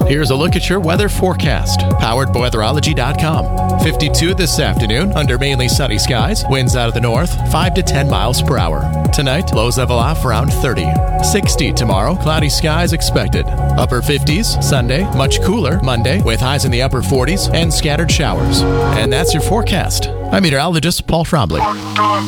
Here's a look at your weather forecast, powered by weatherology.com. 52 this afternoon under mainly sunny skies, winds out of the north, 5 to 10 miles per hour. Tonight, lows level off around 30. 60 tomorrow, cloudy skies expected. Upper 50s, Sunday, much cooler Monday, with highs in the upper 40s and scattered showers. And that's your forecast. I'm meteorologist Paul Trombley.